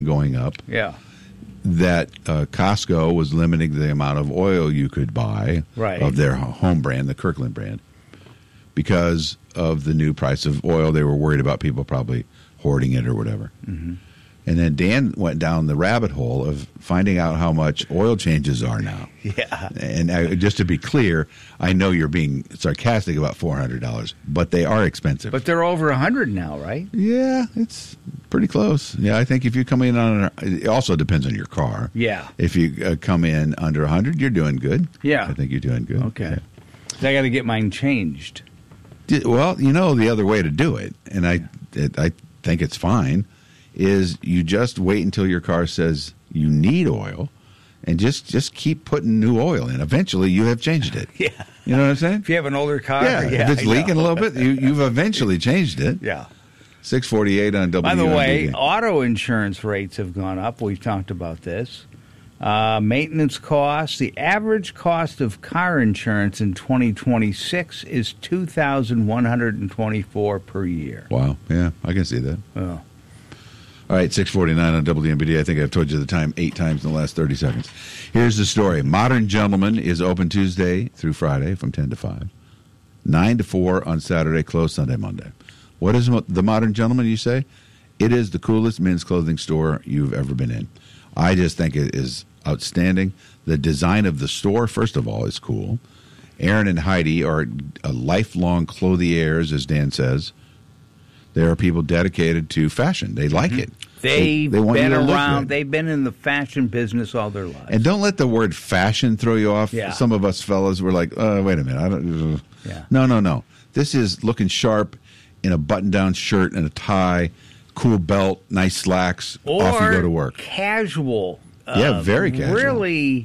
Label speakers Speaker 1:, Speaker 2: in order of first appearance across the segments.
Speaker 1: going up.
Speaker 2: Yeah.
Speaker 1: That Costco was limiting the amount of oil you could buy of their home brand, the Kirkland brand, because of the new price of oil. They were worried about people probably hoarding it or whatever.
Speaker 2: Mm-hmm.
Speaker 1: And then Dan went down the rabbit hole of finding out how much oil changes are now.
Speaker 2: Yeah.
Speaker 1: And just to be clear, I know you're being sarcastic about $400, but they are expensive.
Speaker 2: But they're over $100 now, right?
Speaker 1: Yeah, it's pretty close. Yeah, I think if you come in on, it also depends on your car.
Speaker 2: Yeah.
Speaker 1: If you come in under 100, you're doing good.
Speaker 2: Yeah.
Speaker 1: I think you're doing good.
Speaker 2: Okay.
Speaker 1: Yeah.
Speaker 2: I got to get mine changed.
Speaker 1: Well, you know the other way to do it, and I think it's fine, is you just wait until your car says you need oil, and just keep putting new oil in. Eventually, you have changed it.
Speaker 2: Yeah.
Speaker 1: You know what I'm saying?
Speaker 2: If you have an older car,
Speaker 1: if it's leaking a little bit, you've eventually changed it.
Speaker 2: Yeah.
Speaker 1: 648 on WNBD.
Speaker 2: By the way, auto insurance rates have gone up. We've talked about this. Maintenance costs. The average cost of car insurance in 2026 is $2,124 per year.
Speaker 1: Wow. Yeah, I can see that.
Speaker 2: Oh.
Speaker 1: All right, 649 on WNBD. I think I've told you the time 8 times in the last 30 seconds. Here's the story. Modern Gentleman is open Tuesday through Friday from 10 to 5. 9 to 4 on Saturday, closed Sunday, Monday. What is the Modern Gentleman, you say? It is the coolest men's clothing store you've ever been in. I just think it is outstanding. The design of the store, first of all, is cool. Aaron and Heidi are lifelong clothiers, as Dan says. There are people dedicated to fashion. They like it.
Speaker 2: They've
Speaker 1: they want
Speaker 2: been
Speaker 1: you to look
Speaker 2: around.
Speaker 1: good.
Speaker 2: They've been in the fashion business all their lives.
Speaker 1: And don't let the word fashion throw you off.
Speaker 2: Yeah.
Speaker 1: Some of us fellas were like, wait a minute. I don't.
Speaker 2: Yeah.
Speaker 1: No. This is looking sharp in a button-down shirt and a tie, cool belt, nice slacks, off you go to work.
Speaker 2: Casual.
Speaker 1: Yeah, very casual.
Speaker 2: Really,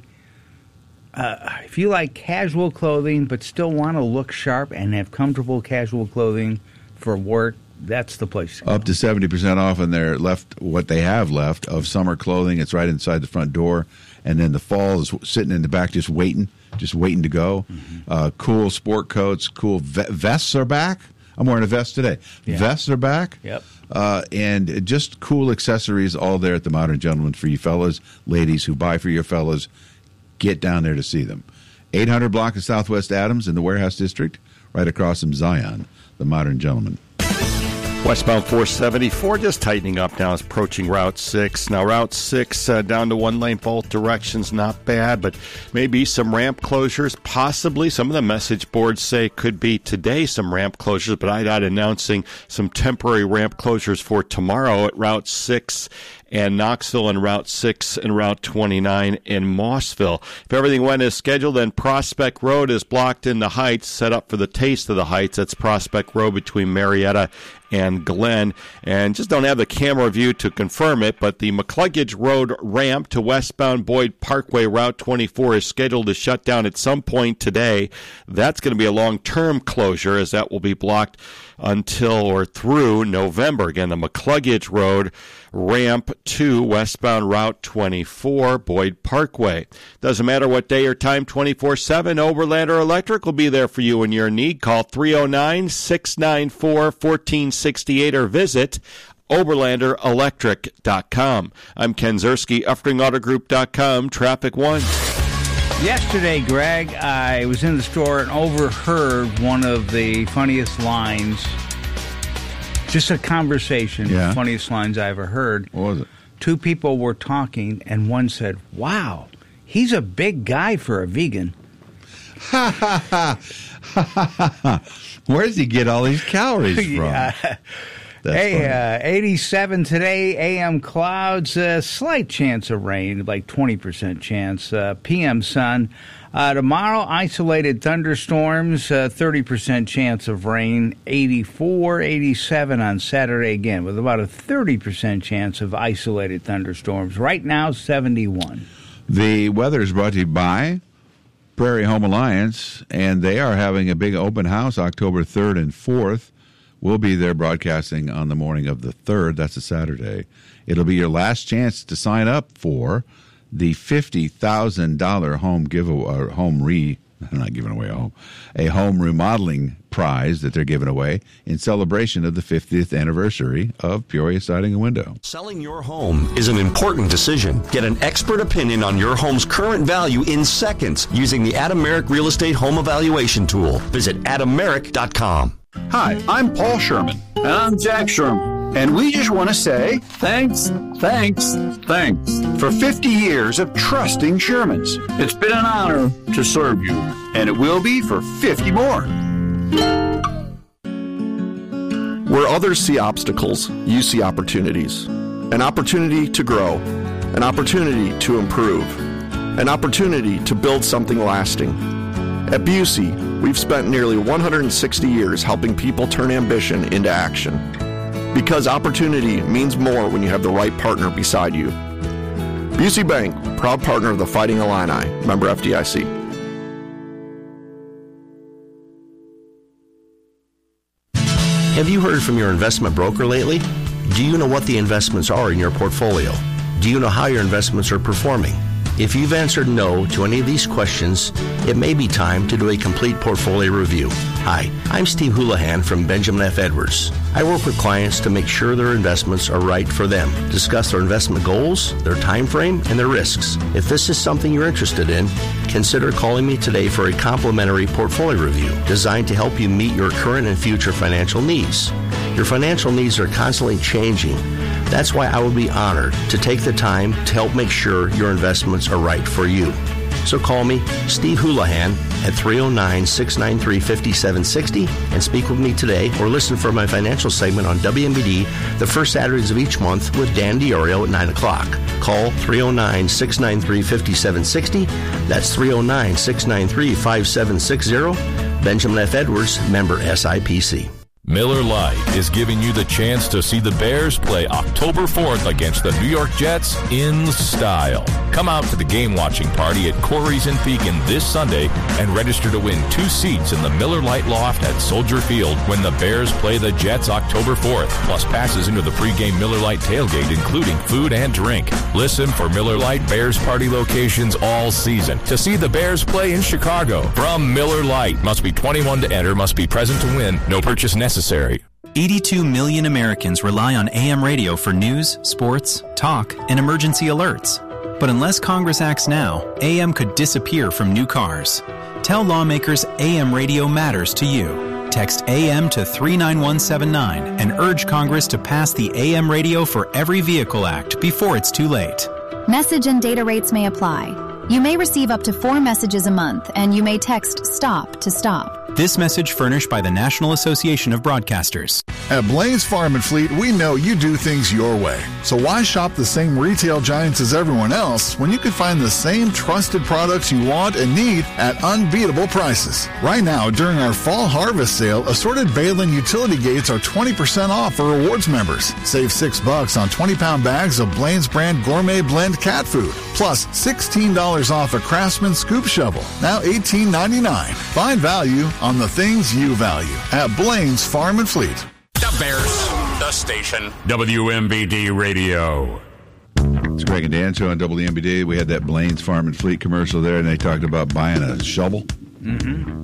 Speaker 2: if you like casual clothing but still want to look sharp and have comfortable casual clothing for work, that's the place to go.
Speaker 1: Up to 70% off on their what they have left of summer clothing. It's right inside the front door. And then the fall is sitting in the back just waiting to go. Mm-hmm. Cool sport coats, cool vests are back. I'm wearing a vest today. Yeah. Vests are back.
Speaker 2: Yep.
Speaker 1: And just cool accessories all there at the Modern Gentleman for you fellas, ladies who buy for your fellas. Get down there to see them. 800 block of Southwest Adams in the Warehouse District, right across from Zion, the Modern Gentleman.
Speaker 3: Westbound 474 just tightening up now. It's approaching Route 6. Now, Route 6 down to one lane both directions, not bad, but maybe some ramp closures, possibly. Some of the message boards say could be today some ramp closures, but IDOT announcing some temporary ramp closures for tomorrow at Route 6 and Knoxville and Route 6 and Route 29 in Mossville. If everything went as scheduled, then Prospect Road is blocked in the Heights, set up for the Taste of the Heights. That's Prospect Road between Marietta and Glen. And just don't have the camera view to confirm it, but the McCluggage Road ramp to westbound Boyd Parkway Route 24 is scheduled to shut down at some point today. That's going to be a long-term closure, as that will be blocked until or through November. Again, the McCluggage Road ramp to westbound Route 24, Boyd Parkway. Doesn't matter what day or time, 24/7, Oberlander Electric will be there for you in your need. Call 309-694-1468 or visit OberlanderElectric.com. I'm Ken Zerski, UffringAutoGroup.com, Traffic 1.
Speaker 2: Yesterday, Greg, I was in the store and overheard one of the funniest lines, just a conversation,
Speaker 1: Yeah.
Speaker 2: funniest lines I ever heard.
Speaker 1: What was it?
Speaker 2: Two people were talking, and one said, "Wow, he's a big guy for a vegan."
Speaker 1: Where does he get all these calories from?
Speaker 2: Yeah.
Speaker 1: That's
Speaker 2: Hey, 87 today, AM clouds, slight chance of rain, like 20% chance, PM sun. Tomorrow, isolated thunderstorms, 30% chance of rain, 84, 87 on Saturday again, with about a 30% chance of isolated thunderstorms. Right now, 71.
Speaker 1: The weather is brought to you by Prairie Home Alliance, and they are having a big open house October 3rd and 4th. We'll be there broadcasting on the morning of the 3rd. That's a Saturday. It'll be your last chance to sign up for the $50,000 home giveaway, home I'm not giving away a home remodeling prize that they're giving away in celebration of the 50th anniversary of Peoria Siding and Window.
Speaker 4: Selling your home is an important decision. Get an expert opinion on your home's current value in seconds using the Adam Merrick Real Estate Home Evaluation Tool. Visit adammerrick.com.
Speaker 5: Hi, I'm Paul Sherman.
Speaker 6: And I'm Jack Sherman.
Speaker 5: And we just want to say
Speaker 6: Thanks
Speaker 5: for 50 years of trusting Shermans.
Speaker 6: It's been an honor to serve you.
Speaker 5: And it will be for 50 more.
Speaker 7: Where others see obstacles, you see opportunities. An opportunity to grow. An opportunity to improve. An opportunity to build something lasting. At Busey, we've spent nearly 160 years helping people turn ambition into action. Because opportunity means more when you have the right partner beside you. Busey Bank, proud partner of the Fighting Illini, member FDIC.
Speaker 4: Have you heard from your investment broker lately? Do you know what the investments are in your portfolio? Do you know how your investments are performing? If you've answered no to any of these questions, it may be time to do a complete portfolio review. Hi, I'm Steve Houlihan from Benjamin F. Edwards. I work with clients to make sure their investments are right for them, discuss their investment goals, their time frame, and their risks. If this is something you're interested in, consider calling me today for a complimentary portfolio review designed to help you meet your current and future financial needs. Your financial needs are constantly changing. That's why I would be honored to take the time to help make sure your investments are right for you. So call me, Steve Houlihan, at 309-693-5760 and speak with me today, or listen for my financial segment on WMBD the first Saturdays of each month with Dan DiOrio at 9 o'clock. Call 309-693-5760. That's 309-693-5760. Benjamin F. Edwards, member SIPC.
Speaker 8: Miller Lite is giving you the chance to see the Bears play October 4th against the New York Jets in style. Come out to the game-watching party at Corey's in Pekin this Sunday and register to win 2 seats in the Miller Lite Loft at Soldier Field when the Bears play the Jets October 4th, plus passes into the pregame Miller Lite tailgate, including food and drink. Listen for Miller Lite Bears party locations all season to see the Bears play in Chicago. From Miller Lite, must be 21 to enter, must be present to win, no purchase necessary.
Speaker 9: 82 million Americans rely on AM radio for news, sports, talk, and emergency alerts. But unless Congress acts now, AM could disappear from new cars. Tell lawmakers AM radio matters to you. Text AM to 39179 and urge Congress to pass the AM Radio for Every Vehicle Act before it's too late.
Speaker 10: Message and data rates may apply. You may receive up to 4 messages a month, and you may text STOP to stop.
Speaker 9: This message furnished by the National Association of Broadcasters.
Speaker 11: At Blaine's Farm and Fleet, we know you do things your way. So why shop the same retail giants as everyone else when you can find the same trusted products you want and need at unbeatable prices? Right now, during our fall harvest sale, assorted Balin utility gates are 20% off for rewards members. Save $6 on 20-pound bags of Blaine's brand gourmet blend cat food. Plus $16 off a Craftsman scoop shovel, now $18.99. Find value on the things you value at Blaine's Farm and Fleet.
Speaker 12: The Bears, the station, WMBD Radio.
Speaker 1: It's Greg and Dan show on WMBD. We had that Blaine's Farm and Fleet commercial there, and they talked about buying a shovel.
Speaker 2: Mm-hmm.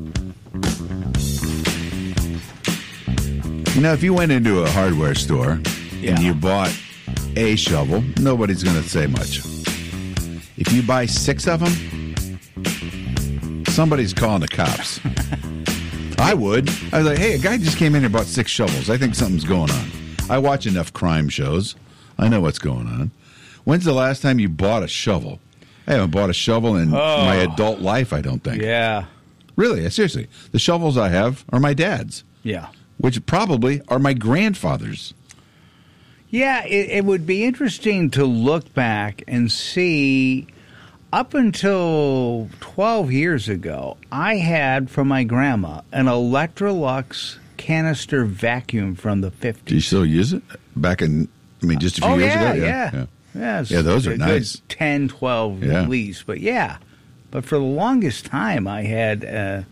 Speaker 1: You know, if you went into a hardware store and you bought a shovel, nobody's going to say much. If you buy 6 of them, somebody's calling the cops. I would. I was like, hey, a guy just came in and bought 6 shovels. I think something's going on. I watch enough crime shows. I know what's going on. When's the last time you bought a shovel? I haven't bought a shovel in my adult life, I don't think.
Speaker 2: Yeah.
Speaker 1: Really, seriously. The shovels I have are my dad's.
Speaker 2: Yeah.
Speaker 1: Which probably are my grandfather's.
Speaker 2: Yeah, it would be interesting to look back and see. Up until 12 years ago, I had from my grandma an Electrolux canister vacuum from the 50s.
Speaker 1: Do you still use it? Back in, just a few years ago?
Speaker 2: Yeah,
Speaker 1: those are nice.
Speaker 2: 10, 12 at least. But but for the longest time, I had and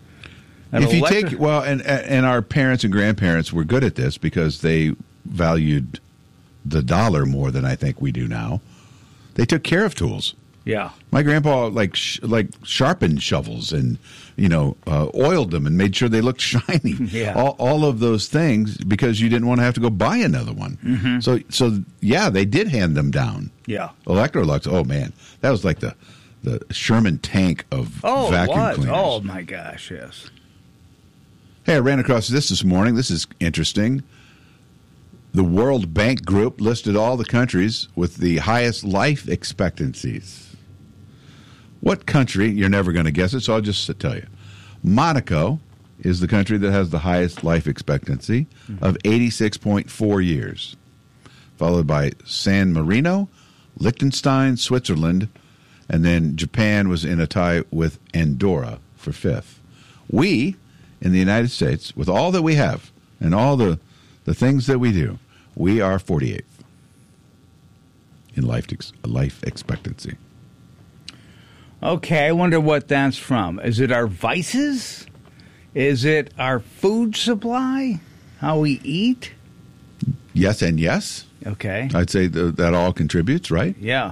Speaker 2: our parents and grandparents were good at this because they valued the dollar more than I think we do now. They took care of tools. Yeah.
Speaker 1: My grandpa sharpened shovels and oiled them and made sure they looked shiny.
Speaker 2: Yeah.
Speaker 1: All of those things because you didn't want to have to go buy another one.
Speaker 2: Mm-hmm.
Speaker 1: So yeah, they did hand them down.
Speaker 2: Yeah.
Speaker 1: Electrolux. Oh man, that was like the Sherman tank of vacuum cleaners.
Speaker 2: Oh my gosh, yes.
Speaker 1: Hey, I ran across this morning. This is interesting. The World Bank Group listed all the countries with the highest life expectancies. What country? You're never going to guess it, so I'll just tell you. Monaco is the country that has the highest life expectancy of 86.4 years, followed by San Marino, Liechtenstein, Switzerland, and then Japan was in a tie with Andorra for fifth. We, in the United States, with all that we have and all the things that we do, we are 48th in life expectancy.
Speaker 2: Okay, I wonder what that's from. Is it our vices? Is it our food supply? How we eat?
Speaker 1: Yes and yes.
Speaker 2: Okay.
Speaker 1: I'd say that all contributes, right?
Speaker 2: Yeah.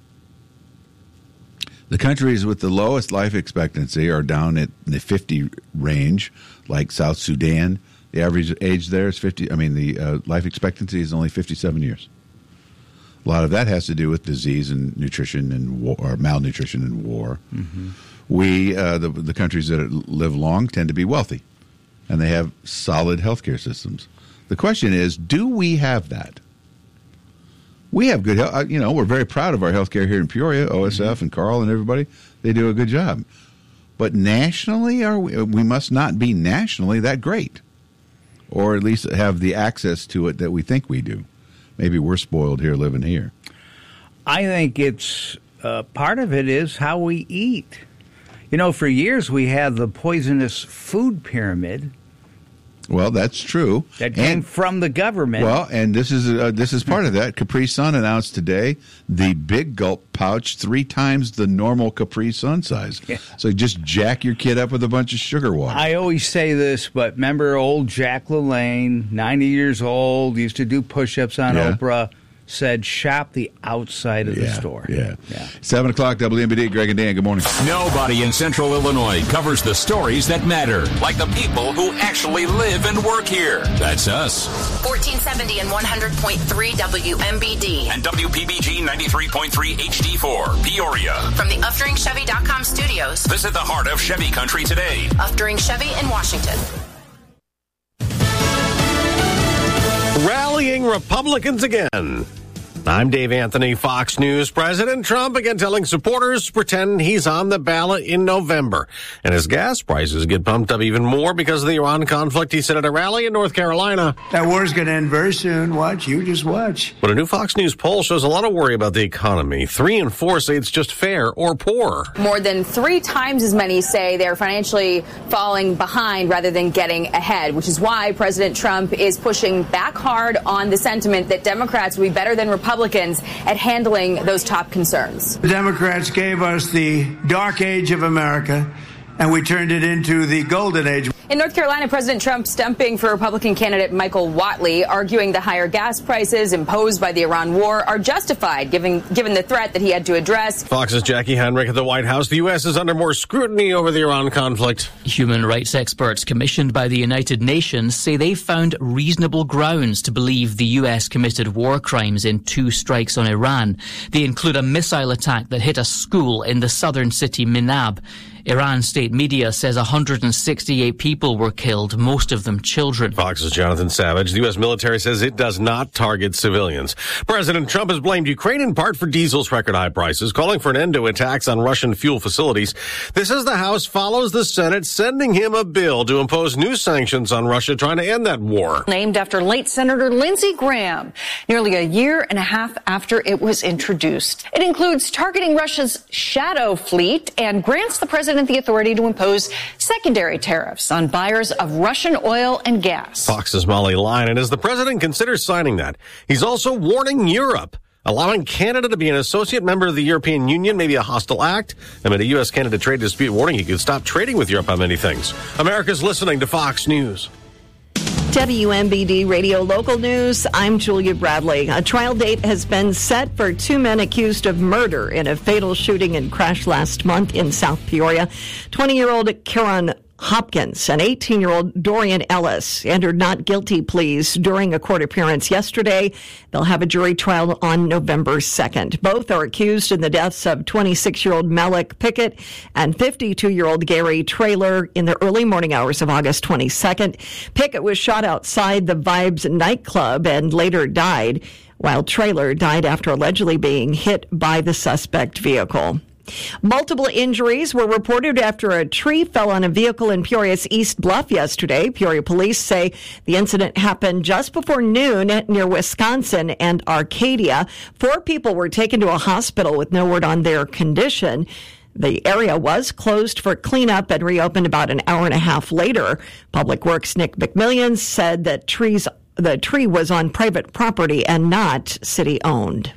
Speaker 1: The countries with the lowest life expectancy are down at the 50 range, like South Sudan. The average age there is 50. I mean, the life expectancy is only 57 years. A lot of that has to do with disease and nutrition and war, or malnutrition and war.
Speaker 2: Mm-hmm.
Speaker 1: We, the countries that live long, tend to be wealthy, and they have solid healthcare systems. The question is, do we have that? We have good health. We're very proud of our healthcare here in Peoria, OSF and Carl and everybody. They do a good job. But nationally, we must not be nationally that great, or at least have the access to it that we think we do. Maybe we're spoiled here living here.
Speaker 2: I think it's part of it is how we eat. For years we had the poisonous food pyramid.
Speaker 1: Well, that's true.
Speaker 2: That came from the government.
Speaker 1: Well, and this is part of that. Capri Sun announced today the Big Gulp pouch 3 times the normal Capri Sun size. Yeah. So just jack your kid up with a bunch of sugar water.
Speaker 2: I always say this, but remember old Jack LaLanne, 90 years old, used to do push-ups on Oprah, said shop the outside of the store.
Speaker 1: Yeah. 7 o'clock, WMBD, Greg and Dan, good morning.
Speaker 12: Nobody in Central Illinois covers the stories that matter, like the people who actually live and work here. That's us.
Speaker 13: 1470 and 100.3 WMBD.
Speaker 12: And WPBG 93.3 HD4, Peoria.
Speaker 13: From the UfDuringChevy.com studios.
Speaker 12: Visit the heart of Chevy country today.
Speaker 13: Ufduring Chevy in Washington.
Speaker 14: Rallying Republicans again. I'm Dave Anthony, Fox News. President Trump again telling supporters to pretend he's on the ballot in November. And as gas prices get pumped up even more because of the Iran conflict, he said at a rally in North Carolina.
Speaker 15: That war's going to end very soon. Watch. You just watch.
Speaker 14: But a new Fox News poll shows a lot of worry about the economy. 3 in 4 say it's just fair or poor.
Speaker 16: More than 3 times as many say they're financially falling behind rather than getting ahead, which is why President Trump is pushing back hard on the sentiment that Democrats will be better than Republicans at handling those top concerns.
Speaker 15: The Democrats gave us the dark age of America, and we turned it into the golden age.
Speaker 16: In North Carolina, President Trump stumping for Republican candidate Michael Whatley, arguing the higher gas prices imposed by the Iran war are justified, given the threat that he had to address.
Speaker 14: Fox's Jackie Heinrich at the White House. The U.S. is under more scrutiny over the Iran conflict.
Speaker 17: Human rights experts commissioned by the United Nations say they found reasonable grounds to believe the U.S. committed war crimes in 2 strikes on Iran. They include a missile attack that hit a school in the southern city Minab. Iran state media says 168 people were killed, most of them children.
Speaker 14: Fox's Jonathan Savage. The U.S. military says it does not target civilians. President Trump has blamed Ukraine in part for diesel's record high prices, calling for an end to attacks on Russian fuel facilities. This as the House follows the Senate, sending him a bill to impose new sanctions on Russia, trying to end that war.
Speaker 18: Named after late Senator Lindsey Graham, nearly a year and a half after it was introduced. It includes targeting Russia's shadow fleet and grants the president the authority to impose secondary tariffs on buyers of Russian oil and gas.
Speaker 14: Fox's Molly Lyon. And as the president considers signing that, he's also warning Europe. Allowing Canada to be an associate member of the European Union may be a hostile act. Amid a U.S.-Canada trade dispute warning he could stop trading with Europe on many things. America's listening to Fox News.
Speaker 19: WMBD Radio Local News, I'm Julia Bradley. A trial date has been set for 2 men accused of murder in a fatal shooting and crash last month in South Peoria. 20-year-old Karen Hopkins and 18-year-old Dorian Ellis entered not guilty pleas during a court appearance yesterday. They'll have a jury trial on November 2nd. Both are accused in the deaths of 26-year-old Malik Pickett and 52-year-old Gary Traylor in the early morning hours of August 22nd. Pickett was shot outside the Vibes nightclub and later died, while Traylor died after allegedly being hit by the suspect vehicle. Multiple injuries were reported after a tree fell on a vehicle in Peoria's East Bluff yesterday. Peoria police say the incident happened just before noon near Wisconsin and Arcadia. 4 people were taken to a hospital with no word on their condition. The area was closed for cleanup and reopened about an hour and a half later. Public Works Nick McMillian said that the tree was on private property and not city-owned.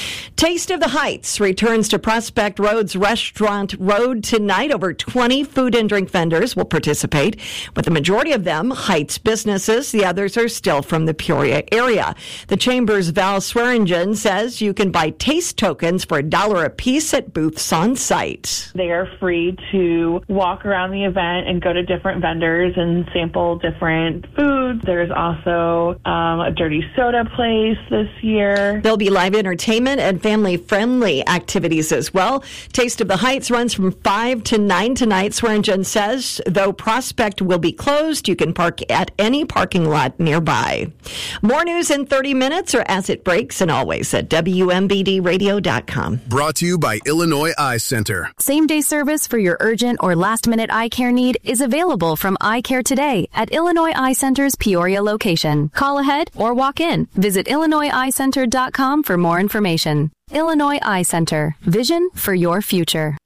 Speaker 19: Taste of the Heights returns to Prospect Road's Restaurant Road tonight. Over 20 food and drink vendors will participate, with the majority of them Heights businesses. The others are still from the Peoria area. The Chamber's Val Swearingen says you can buy taste tokens for $1 a piece at booths on site.
Speaker 20: They are free to walk around the event and go to different vendors and sample different foods. There's also a dirty soda place this year.
Speaker 19: There'll be live entertainment and family-friendly activities as well. Taste of the Heights runs from 5 to 9 tonight. Swearingen says, though Prospect will be closed, you can park at any parking lot nearby. More news in 30 minutes or as it breaks, and always at WMBDradio.com.
Speaker 21: Brought to you by Illinois Eye Center.
Speaker 10: Same-day service for your urgent or last-minute eye care need is available from Eye Care Today at Illinois Eye Center's Peoria location. Call ahead or walk in. Visit IllinoisEyeCenter.com for more information. Illinois Eye Center. Vision for your future.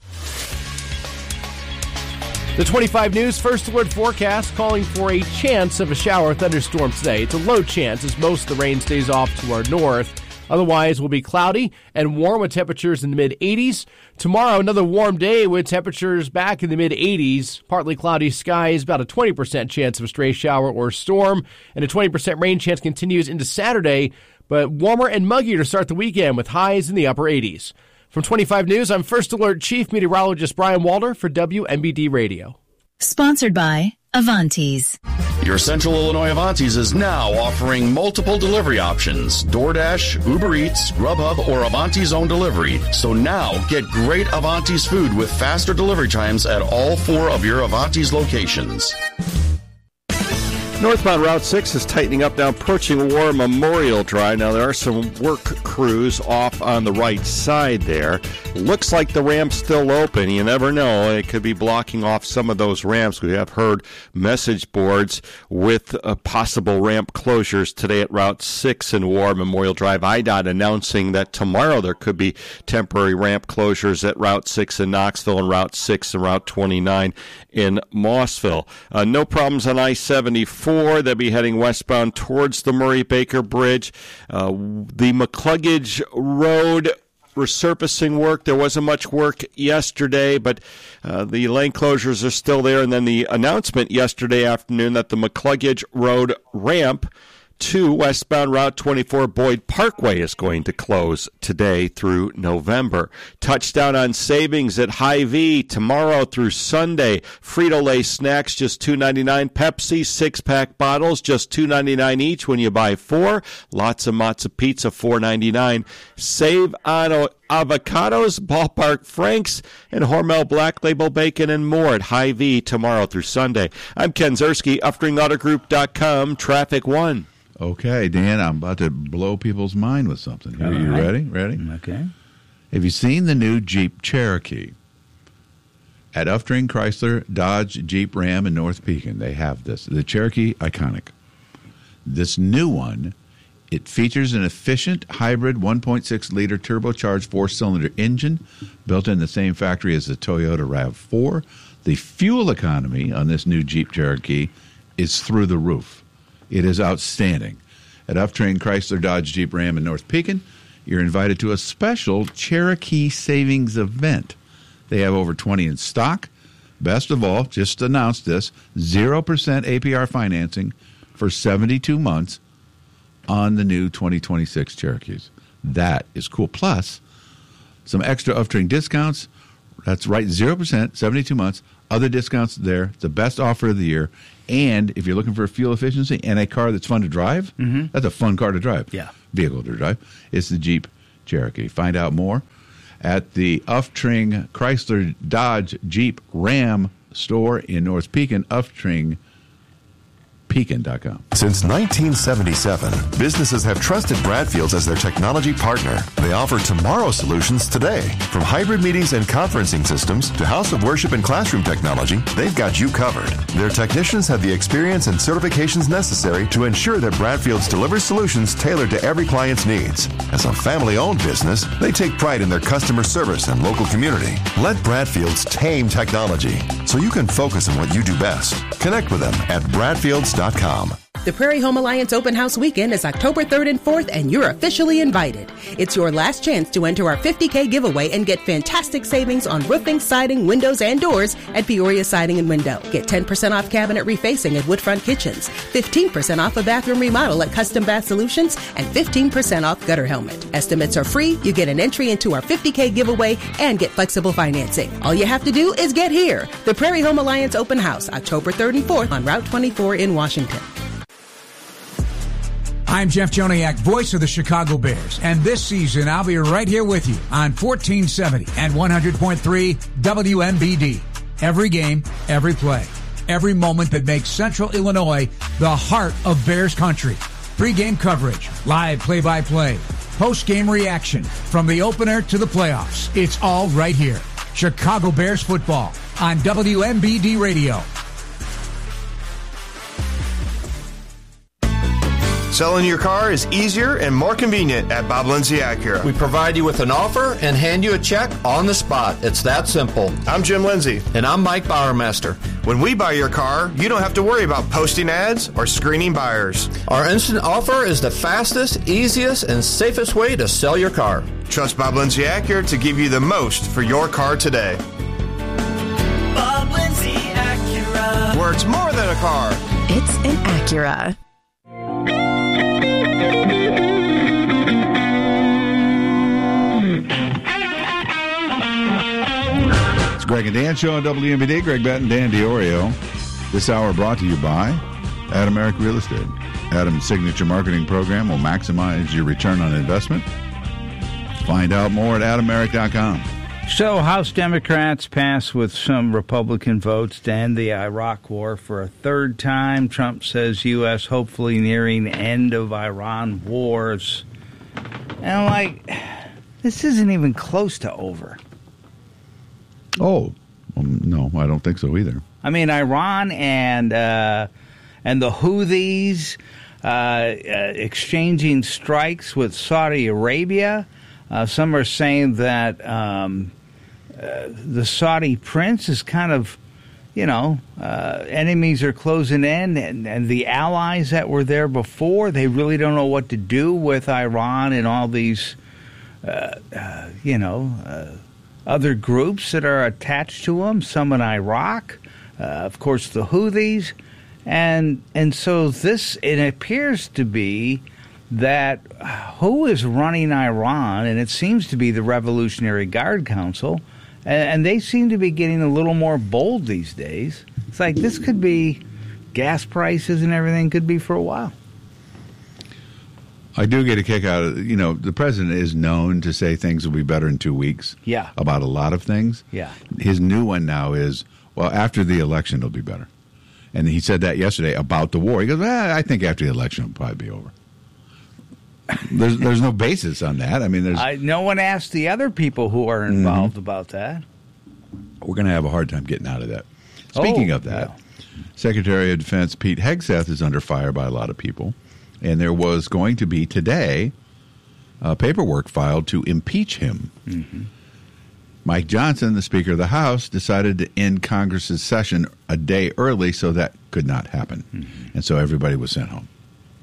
Speaker 22: The 25 News First Alert forecast calling for a chance of a shower or thunderstorm today. It's a low chance as most of the rain stays off to our north. Otherwise, will be cloudy and warm with temperatures in the mid-80s. Tomorrow, another warm day with temperatures back in the mid-80s. Partly cloudy skies, about a 20% chance of a stray shower or storm, and a 20% rain chance continues into Saturday, but warmer and muggier to start the weekend with highs in the upper 80s. From 25 News, I'm First Alert Chief Meteorologist Brian Walter for WMBD Radio.
Speaker 23: Sponsored by Avantis.
Speaker 24: Your Central Illinois Avantis is now offering multiple delivery options: DoorDash, Uber Eats, Grubhub, or Avanti's own delivery. So now get great Avantis food with faster delivery times at all 4 of your Avantis locations.
Speaker 3: Northbound Route 6 is tightening up now, approaching War Memorial Drive. Now, there are some work crews off on the right side there. Looks like the ramp's still open. You never know. It could be blocking off some of those ramps. We have heard message boards with possible ramp closures today at Route 6 and War Memorial Drive. IDOT announcing that tomorrow there could be temporary ramp closures at Route 6 in Knoxville and Route 6 and Route 29 in Mossville. No problems on I-74. They'll be heading westbound towards the Murray-Baker Bridge. The McCluggage Road resurfacing work, there wasn't much work yesterday, but the lane closures are still there. And then the announcement yesterday afternoon that the McCluggage Road ramp to westbound Route 24 Boyd Parkway is going to close today through November. Touchdown on savings at Hy-Vee tomorrow through Sunday. Frito-Lay snacks just $2.99. Pepsi 6-pack bottles just $2.99 each when you buy 4. Lots of Matzo Pizza $4.99. Save on avocados, Ballpark Franks, and Hormel Black Label Bacon and more at Hy-Vee tomorrow through Sunday. I'm Ken Zerski, UpstreamAutoGroup.com, Traffic 1.
Speaker 1: Okay, Dan, I'm about to blow people's mind with something. Are you ready? Ready?
Speaker 2: Okay.
Speaker 1: Have you seen the new Jeep Cherokee? At Ufftring Chrysler, Dodge, Jeep, Ram, and North Pekin, they have this. The Cherokee Iconic. This new one, it features an efficient hybrid 1.6-liter turbocharged 4-cylinder engine built in the same factory as the Toyota RAV4. The fuel economy on this new Jeep Cherokee is through the roof. It is outstanding. At Ufftring Chrysler, Dodge, Jeep, Ram, and North Pekin, you're invited to a special Cherokee savings event. They have over 20 in stock. Best of all, just announced this, 0% APR financing for 72 months on the new 2026 Cherokees. That is cool. Plus, some extra off-trade discounts. That's right, 0%, 72 months. Other discounts there. The best offer of the year. And if you're looking for fuel efficiency and a car that's fun to drive, that's a fun car to drive. Vehicle to drive. It's the Jeep Cherokee. Find out more at the Uftring Chrysler Dodge Jeep Ram store in North Pekin, Pekin.com.
Speaker 4: Since 1977, businesses have trusted Bradfields as their technology partner. They offer tomorrow solutions today. From hybrid meetings and conferencing systems to house of worship and classroom technology, they've got you covered. Their technicians have the experience and certifications necessary to ensure that Bradfields delivers solutions tailored to every client's needs. As a family-owned business, they take pride in their customer service and local community. Let Bradfields tame technology so you can focus on what you do best. Connect with them at Bradfields.com.
Speaker 5: The Prairie Home Alliance Open House Weekend is October 3rd and 4th, and you're officially invited. It's your last chance to enter our $50K giveaway and get fantastic savings on roofing, siding, windows, and doors at Peoria Siding and Window. Get 10% off cabinet refacing at Woodfront Kitchens, 15% off a bathroom remodel at Custom Bath Solutions, and 15% off gutter helmet. Estimates are free, you get an entry into our $50K giveaway, and get flexible financing. All you have to do is get here. The Prairie Home Alliance Open House, October 3rd and 4th on Route 24 in Washington.
Speaker 6: I'm Jeff Joniak, voice of the Chicago Bears, and this season I'll be right here with you on 1470 and 100.3 WMBD. Every game, every play, every moment that makes Central Illinois the heart of Bears country. Pre-game coverage, live play-by-play, post-game reaction, from the opener to the playoffs. It's all right here. Chicago Bears football on WMBD Radio.
Speaker 7: Selling your car is easier and more convenient at Bob Lindsay Acura.
Speaker 25: We provide you with an offer and hand you a check on the spot. It's that simple.
Speaker 7: I'm Jim Lindsay.
Speaker 25: And I'm Mike Bowermaster.
Speaker 7: When we buy your car, you don't have to worry about posting ads or screening buyers.
Speaker 25: Our instant offer is the fastest, easiest, and safest way to sell your car.
Speaker 7: Trust Bob Lindsay Acura to give you the most for your car today.
Speaker 26: Bob Lindsay Acura.
Speaker 7: Where it's more than a car.
Speaker 27: It's an Acura.
Speaker 1: It's Greg and Dan Show on WMBD. Greg Batten, Dan Diorio. This hour brought to you by Adameric Real Estate. Adam's signature marketing program will maximize your return on investment. Find out more at adameric.com.
Speaker 2: So, House Democrats passed with some Republican votes to end the Iraq war for a third time. Trump says U.S. hopefully nearing end of Iran wars. And I'm like, this isn't even close to over.
Speaker 1: Oh, no, I don't think so either.
Speaker 2: I mean, Iran and the Houthis exchanging strikes with Saudi Arabia. Some are saying that the Saudi prince is kind of, enemies are closing in, and the allies that were there before, they really don't know what to do with Iran and all these, other groups that are attached to them, some in Iraq, of course the Houthis, and so this, it appears to be that who is running Iran, and it seems to be the Revolutionary Guard Council, and they seem to be getting a little more bold these days. It's like this could be, gas prices and everything could be for a while.
Speaker 1: I do get a kick out of, the president is known to say things will be better in 2 weeks.
Speaker 2: Yeah.
Speaker 1: About a lot of things.
Speaker 2: Yeah.
Speaker 1: His new one now is, well, after the election it'll be better. And he said that yesterday about the war. He goes, I think after the election it'll probably be over. There's no basis on that. I mean,
Speaker 2: no one asked the other people who are involved about that.
Speaker 1: We're going to have a hard time getting out of that. Speaking of that, Secretary of Defense Pete Hegseth is under fire by a lot of people. And there was going to be today paperwork filed to impeach him. Mm-hmm. Mike Johnson, the Speaker of the House, decided to end Congress's session a day early, so that could not happen. Mm-hmm. And so everybody was sent home.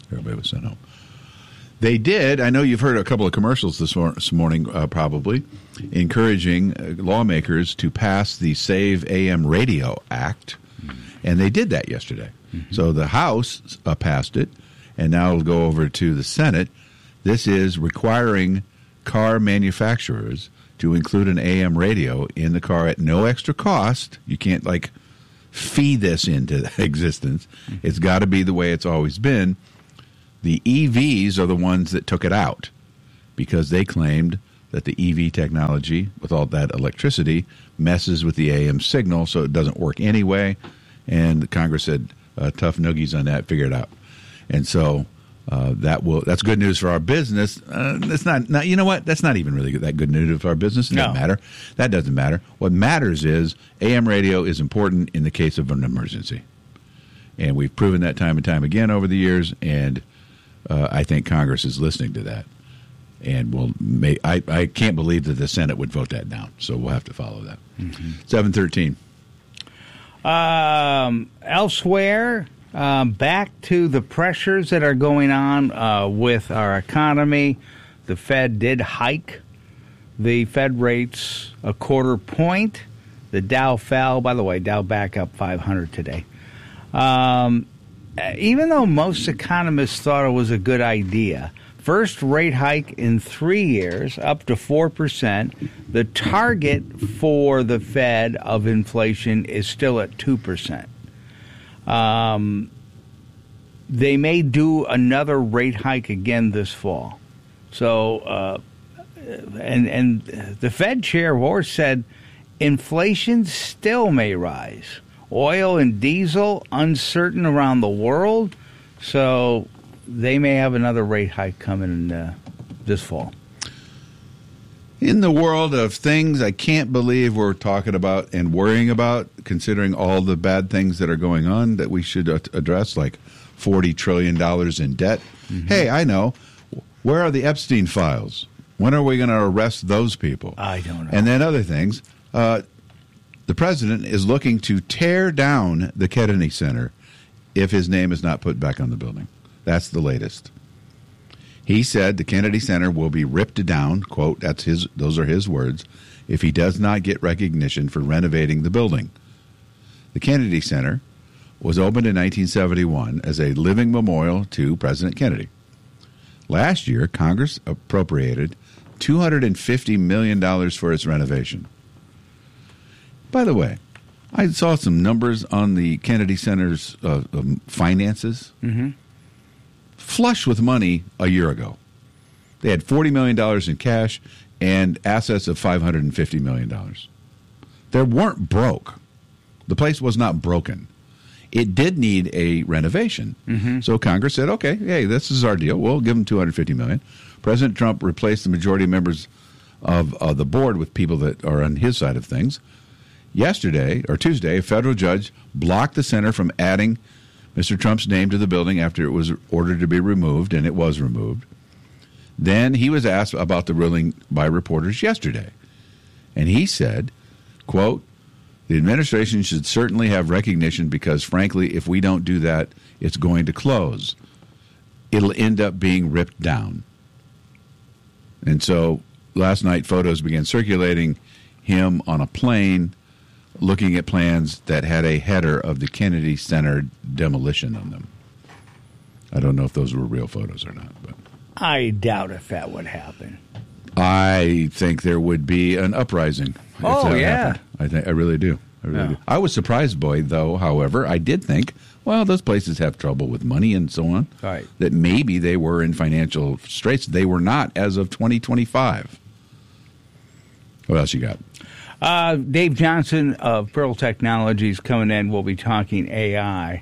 Speaker 1: They did. I know you've heard a couple of commercials this morning, probably, encouraging lawmakers to pass the Save AM Radio Act. And they did that yesterday. So the House passed it, and now it'll go over to the Senate. This is requiring car manufacturers to include an AM radio in the car at no extra cost. You can't, feed this into existence. It's got to be the way it's always been. The EVs are the ones that took it out because they claimed that the EV technology, with all that electricity, messes with the AM signal, so it doesn't work anyway. And the Congress said, tough noogies on that, figure it out. And so that's good news for our business. That's not you know what? That's not even really that good news for our business. It doesn't matter. That doesn't matter. What matters is AM radio is important in the case of an emergency. And we've proven that time and time again over the years, and I think Congress is listening to that. And I can't believe that the Senate would vote that down, so we'll have to follow that. 7:13.
Speaker 2: Elsewhere, back to the pressures that are going on with our economy. The Fed did hike the Fed rates a quarter point. The Dow fell. By the way, Dow back up 500 today. Even though most economists thought it was a good idea, first rate hike in 3 years, up to 4%. The target for the Fed of inflation is still at 2%. They may do another rate hike again this fall. So, and the Fed chair Horst said inflation still may rise. Oil and diesel uncertain around the world, so they may have another rate hike coming this fall.
Speaker 1: In the world of things I can't believe we're talking about and worrying about, considering all the bad things that are going on that we should address, like $40 trillion in debt. Hey, I know. Where are the Epstein files? When are we going to arrest those people?
Speaker 2: I don't know.
Speaker 1: And then other things. The president is looking to tear down the Kennedy Center if his name is not put back on the building. That's the latest. He said the Kennedy Center will be ripped down, quote, those are his words, if he does not get recognition for renovating the building. The Kennedy Center was opened in 1971 as a living memorial to President Kennedy. Last year, Congress appropriated $250 million for its renovation. By the way, I saw some numbers on the Kennedy Center's finances. Flush with money a year ago. They had $40 million in cash and assets of $550 million. They weren't broke. The place was not broken. It did need a renovation. So Congress said, okay, hey, this is our deal. We'll give them $250 million. President Trump replaced the majority members of the board with people that are on his side of things. Yesterday, or Tuesday, a federal judge blocked the center from adding Mr. Trump's name to the building after it was ordered to be removed, and it was removed. Then he was asked about the ruling by reporters yesterday. And he said, quote, the administration should certainly have recognition because, frankly, if we don't do that, it's going to close. It'll end up being ripped down. And so last night, photos began circulating, him on a plane looking at plans that had a header of the Kennedy Center demolition on them. I don't know if those were real photos or not, but
Speaker 2: I doubt if that would happen.
Speaker 1: I think there would be an uprising.
Speaker 2: Oh, yeah.
Speaker 1: Happened. I really do. Do. I was surprised, though, however, I did think, well, those places have trouble with money and so on.
Speaker 2: Right.
Speaker 1: That maybe they were in financial straits. They were not as of 2025. What else you got?
Speaker 2: Dave Johnson of Pearl Technologies coming in. We'll be talking AI.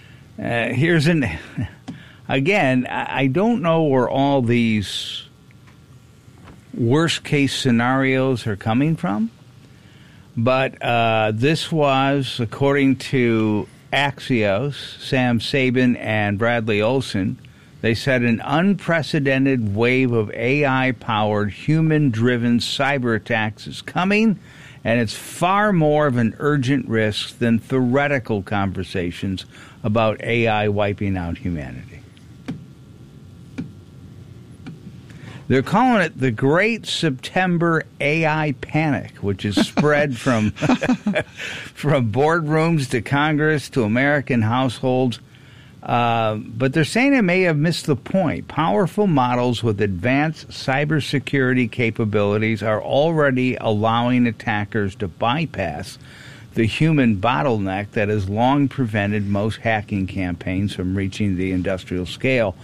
Speaker 2: Again, I don't know where all these worst-case scenarios are coming from, but this was, according to Axios, Sam Sabin and Bradley Olson, they said an unprecedented wave of AI-powered, human-driven cyber attacks is coming, and it's far more of an urgent risk than theoretical conversations about AI wiping out humanity. They're calling it the Great September AI Panic, which is spread from boardrooms to Congress to American households. But they're saying it may have missed the point. Powerful models with advanced cybersecurity capabilities are already allowing attackers to bypass the human bottleneck that has long prevented most hacking campaigns from reaching the industrial scale.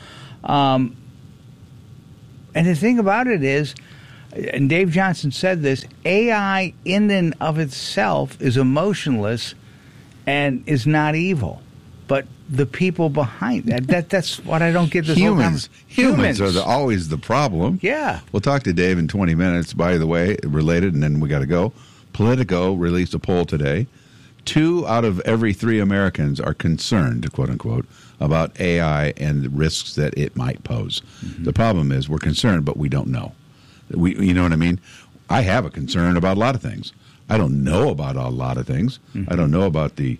Speaker 2: And the thing about it is, and Dave Johnson said this, AI in and of itself is emotionless and is not evil. But the people behind that's what I don't get this
Speaker 1: Humans
Speaker 2: Humans
Speaker 1: are always the problem.
Speaker 2: Yeah.
Speaker 1: We'll talk to Dave in 20 minutes, by the way, related, and then we got to go. Politico released a poll today. 2 out of every 3 Americans are concerned, quote unquote, about AI and the risks that it might pose. Mm-hmm. The problem is we're concerned, but we don't know. You know what I mean? I have a concern about a lot of things. I don't know about a lot of things. Mm-hmm. I don't know about the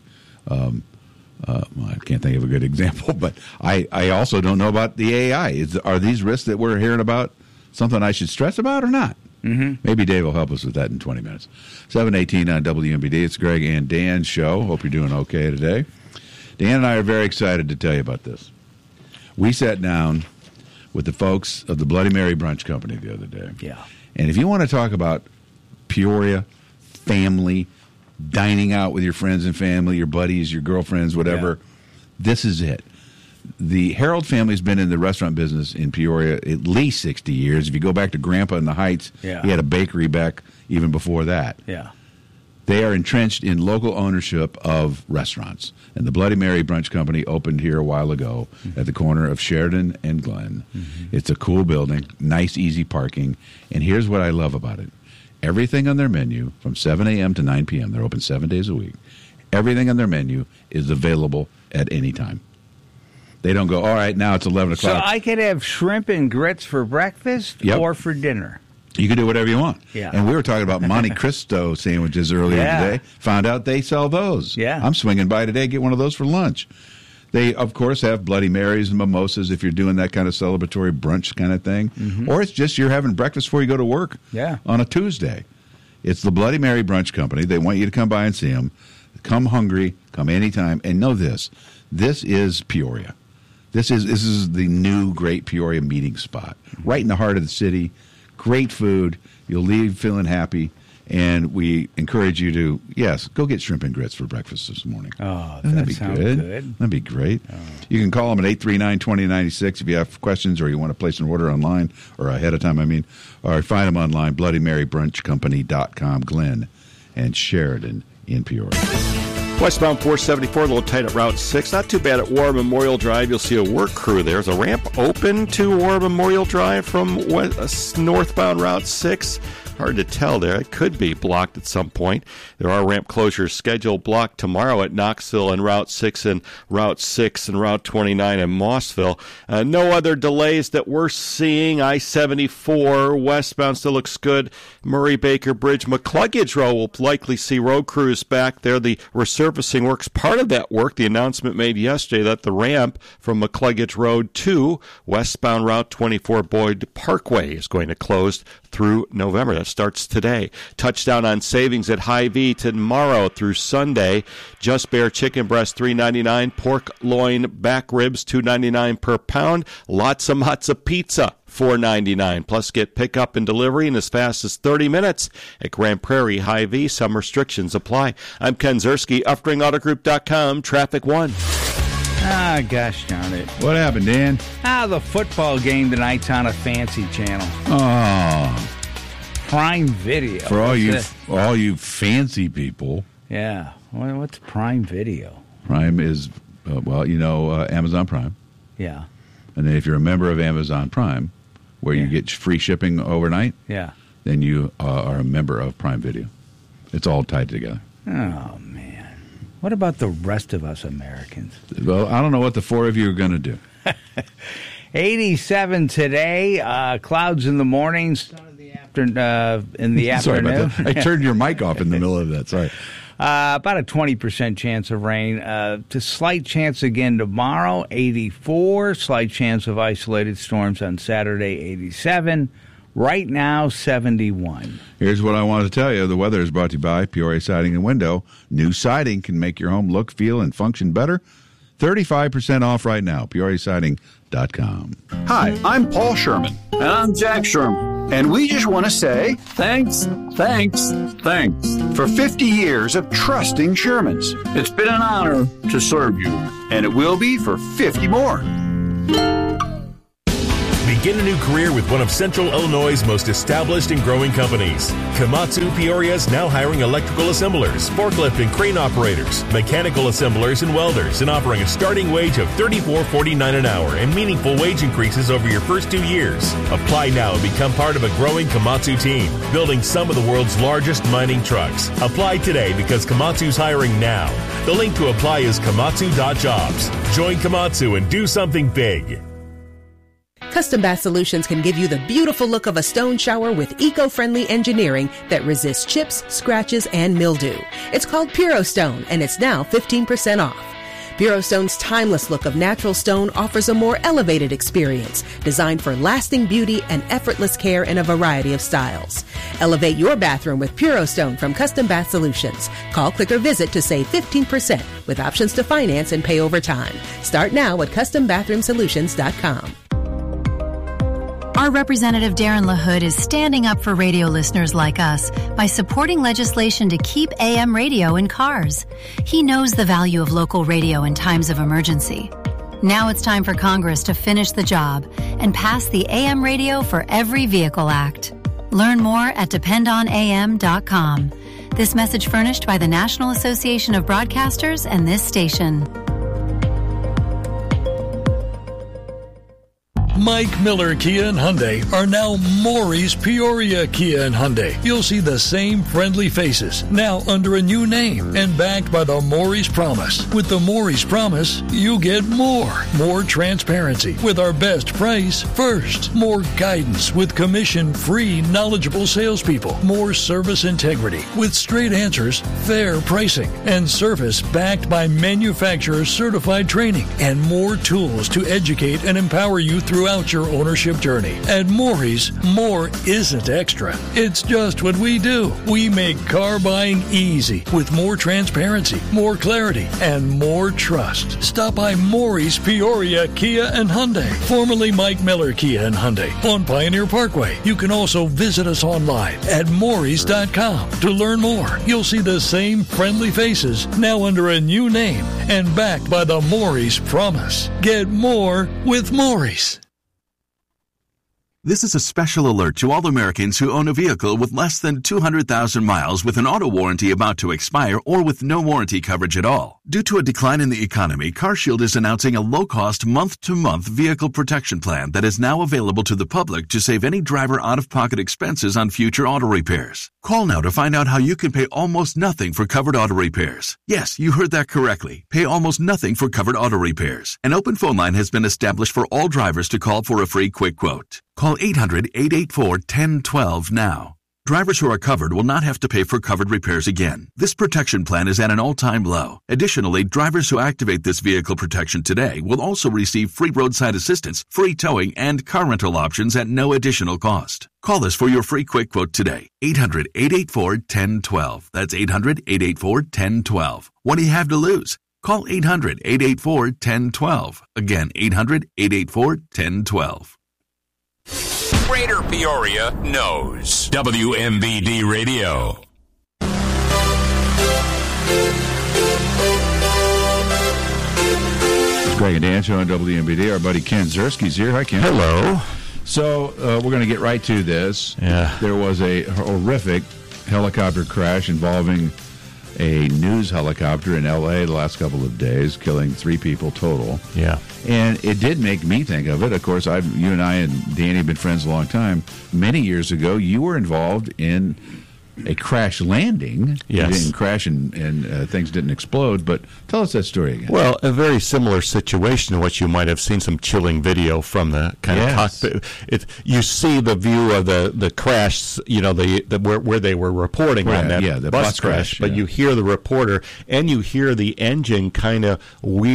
Speaker 1: I can't think of a good example, but I also don't know about the AI. Are these risks that we're hearing about something I should stress about or not? Mm-hmm. Maybe Dave will help us with that in 20 minutes. 7:18 on WMBD. It's Greg and Dan's show. Hope you're doing okay today. Dan and I are very excited to tell you about this. We sat down with the folks of the Bloody Mary Brunch Company the other day.
Speaker 2: Yeah.
Speaker 1: And if you want to talk about Peoria, family, dining out with your friends and family, your buddies, your girlfriends, whatever, this is it. The Harold family's been in the restaurant business in Peoria at least 60 years. If you go back to Grandpa in the Heights, he had a bakery back even before that.
Speaker 2: Yeah.
Speaker 1: They are entrenched in local ownership of restaurants. And the Bloody Mary Brunch Company opened here a while ago at the corner of Sheridan and Glen. Mm-hmm. It's a cool building, nice, easy parking. And here's what I love about it. Everything on their menu from 7 a.m. to 9 p.m., they're open 7 days a week, everything on their menu is available at any time. They don't go, all right, now it's 11 o'clock.
Speaker 2: So I could have shrimp and grits for breakfast or for dinner.
Speaker 1: You can do whatever you want.
Speaker 2: Yeah.
Speaker 1: And we were talking about Monte Cristo sandwiches earlier today. Found out they sell those.
Speaker 2: Yeah.
Speaker 1: I'm swinging by today, get one of those for lunch. They, of course, have Bloody Marys and mimosas if you're doing that kind of celebratory brunch kind of thing. Mm-hmm. Or it's just you're having breakfast before you go to work on a Tuesday. It's the Bloody Mary Brunch Company. They want you to come by and see them. Come hungry, come anytime. And know this. This is Peoria. This is the new great Peoria meeting spot. Right in the heart of the city. Great food. You'll leave feeling happy. And we encourage you to, go get shrimp and grits for breakfast this morning.
Speaker 2: Oh,
Speaker 1: that'd be
Speaker 2: good.
Speaker 1: That'd be great. Oh. You can call them at 839-2096 if you have questions or you want to place an order online, or ahead of time, or find them online, BloodyMaryBrunchCompany.com, Glen and Sheridan in Peoria.
Speaker 3: Westbound 474, a little tight at Route 6. Not too bad at War Memorial Drive. You'll see a work crew there. There's a ramp open to War Memorial Drive from northbound Route 6. Hard to tell there. It could be blocked at some point. There are ramp closures scheduled blocked tomorrow at Knoxville and Route 6 and Route 6 and Route 29 in Mossville. No other delays that we're seeing. I-74 westbound still looks good. Murray-Baker Bridge. McCluggage Road will likely see road crews back there. The resurfacing works part of that work. The announcement made yesterday that the ramp from McCluggage Road to westbound Route 24 Boyd Parkway is going to close through November. That starts today. Touchdown on savings at Hy-Vee tomorrow through Sunday. Just Bear chicken breast $3.99, pork loin back ribs $2.99 per pound. Lots of matzo pizza $4.99. Plus get pickup and delivery in as fast as 30 minutes at Grand Prairie Hy-Vee. Some restrictions apply. I'm Ken Zerski, UpringAutoGroup.com. Traffic 1.
Speaker 2: Ah, gosh darn it.
Speaker 1: What happened, Dan?
Speaker 2: The football game tonight's on a fancy channel.
Speaker 1: Oh.
Speaker 2: Prime Video.
Speaker 1: For all you fancy people.
Speaker 2: Yeah. What's Prime Video?
Speaker 1: Prime is, Amazon Prime.
Speaker 2: Yeah.
Speaker 1: And then if you're a member of Amazon Prime, where you get free shipping overnight, then you are a member of Prime Video. It's all tied together.
Speaker 2: Oh, man. What about the rest of us Americans?
Speaker 1: Well, I don't know what the four of you are going to do.
Speaker 2: 87 today, clouds in the morning, sun in the afternoon. in the afternoon.
Speaker 1: Sorry about that. I turned your mic off in the middle of that. Sorry.
Speaker 2: About a 20% chance of rain. To slight chance again tomorrow, 84. Slight chance of isolated storms on Saturday, 87. Right now, 71.
Speaker 1: Here's what I wanted to tell you. The weather is brought to you by Peoria Siding and Window. New siding can make your home look, feel, and function better. 35% off right now. PeoriaSiding.com.
Speaker 8: Hi, I'm Paul Sherman. And I'm Jack Sherman. And we just want to say thanks for 50 years of trusting Shermans. It's been an honor to serve you, and it will be for 50 more.
Speaker 9: Begin a new career with one of Central Illinois' most established and growing companies. Komatsu Peoria is now hiring electrical assemblers, forklift and crane operators, mechanical assemblers and welders, and offering a starting wage of $34.49 an hour and meaningful wage increases over your first 2 years. Apply now and become part of a growing Komatsu team, building some of the world's largest mining trucks. Apply today because Komatsu's hiring now. The link to apply is komatsu.jobs. Join Komatsu and do something big.
Speaker 5: Custom Bath Solutions can give you the beautiful look of a stone shower with eco-friendly engineering that resists chips, scratches, and mildew. It's called Puro Stone, and it's now 15% off. Puro Stone's timeless look of natural stone offers a more elevated experience, designed for lasting beauty and effortless care in a variety of styles. Elevate your bathroom with Puro Stone from Custom Bath Solutions. Call, click, or visit to save 15% with options to finance and pay over time. Start now at CustomBathroomSolutions.com.
Speaker 23: Our Representative Darren LaHood is standing up for radio listeners like us by supporting legislation to keep AM radio in cars. He knows the value of local radio in times of emergency. Now it's time for Congress to finish the job and pass the AM Radio for Every Vehicle Act. Learn more at dependonam.com. This message furnished by the National Association of Broadcasters and this station.
Speaker 11: Mike Miller Kia and Hyundai are now Maury's Peoria Kia and Hyundai. You'll see the same friendly faces, now under a new name and backed by the Maury's Promise. With the Maury's Promise, you get more. More transparency with our best price first. More guidance with commission-free, knowledgeable salespeople. More service integrity with straight answers, fair pricing, and service backed by manufacturer-certified training. And more tools to educate and empower you throughout your ownership journey. At Maury's, more isn't extra. It's just what we do. We make car buying easy with more transparency, more clarity, and more trust. Stop by Maury's Peoria Kia and Hyundai, formerly Mike Miller Kia and Hyundai, on Pioneer Parkway. You can also visit us online at Maurys.com to learn more. You'll see the same friendly faces, now under a new name and backed by the Maury's Promise. Get more with Maury's.
Speaker 12: This is a special alert to all Americans who own a vehicle with less than 200,000 miles with an auto warranty about to expire or with no warranty coverage at all. Due to a decline in the economy, CarShield is announcing a low-cost month-to-month vehicle protection plan that is now available to the public to save any driver out-of-pocket expenses on future auto repairs. Call now to find out how you can pay almost nothing for covered auto repairs. Yes, you heard that correctly. Pay almost nothing for covered auto repairs. An open phone line has been established for all drivers to call for a free quick quote. Call 800-884-1012 now. Drivers who are covered will not have to pay for covered repairs again. This protection plan is at an all-time low. Additionally, drivers who activate this vehicle protection today will also receive free roadside assistance, free towing, and car rental options at no additional cost. Call us for your free quick quote today. 800-884-1012. That's 800-884-1012. What do you have to lose? Call 800-884-1012. Again, 800-884-1012.
Speaker 13: Greater Peoria knows. WMBD Radio.
Speaker 1: It's Greg and Dan show on WMBD. Our buddy Ken Ziersky's here. Hi, Ken.
Speaker 3: Hello.
Speaker 1: So we're going to get right to this.
Speaker 3: Yeah.
Speaker 1: There was a horrific helicopter crash involving a news helicopter in L.A. the last couple of days, killing 3 people total.
Speaker 3: Yeah.
Speaker 1: And it did make me think of it. Of course, you and I and Danny have been friends a long time. Many years ago, you were involved in a crash landing.
Speaker 3: Yes.
Speaker 1: You didn't crash and things didn't explode. But tell us that story again.
Speaker 3: Well, a very similar situation to what you might have seen some chilling video from the kind of cockpit. You see the view of the crash, where they were reporting on that
Speaker 1: the
Speaker 3: bus crash. But you hear the reporter, and you hear the engine kind of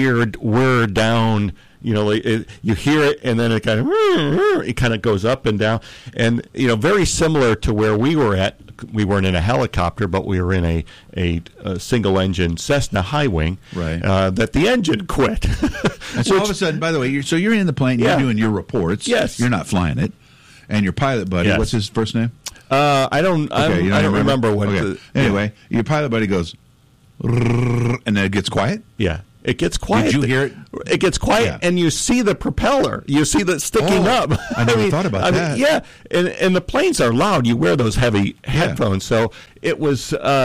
Speaker 3: whir down. You hear it, and then it kind of goes up and down, and very similar to where we were at. We weren't in a helicopter, but we were in a single-engine Cessna high wing.
Speaker 1: Right.
Speaker 3: That the engine quit.
Speaker 1: And so all of a sudden, by the way, you're in the plane. You're doing your reports.
Speaker 3: Yes.
Speaker 1: You're not flying it, and your pilot buddy.
Speaker 3: Yes.
Speaker 1: What's his first name?
Speaker 3: I don't remember what.
Speaker 1: Okay. Anyway, your pilot buddy goes, and then it gets quiet.
Speaker 3: Yeah. It gets quiet.
Speaker 1: Did you hear it?
Speaker 3: It gets quiet, and you see the propeller. You see that sticking up.
Speaker 1: I never thought about that.
Speaker 3: Yeah, and the planes are loud. You wear those heavy headphones, so it was